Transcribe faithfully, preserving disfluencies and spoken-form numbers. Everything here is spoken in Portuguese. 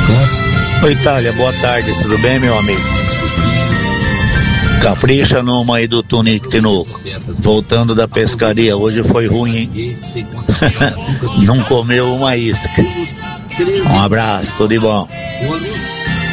Oi, Itália, boa tarde, tudo bem, meu amigo? Capricha numa aí do Tunico Tinoco. Voltando da pescaria, hoje foi ruim, hein? Não comeu uma isca. Um abraço, tudo de bom.